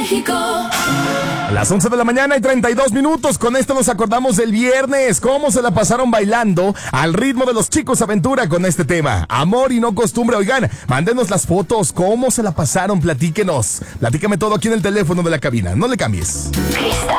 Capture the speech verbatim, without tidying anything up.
México. A las once de la mañana y treinta y dos minutos. Con esto nos acordamos del viernes. ¿Cómo se la pasaron bailando al ritmo de los Chicos Aventura con este tema? Amor y no costumbre. Oigan, mándenos las fotos. ¿Cómo se la pasaron? Platíquenos. Platícame todo aquí en el teléfono de la cabina. No le cambies.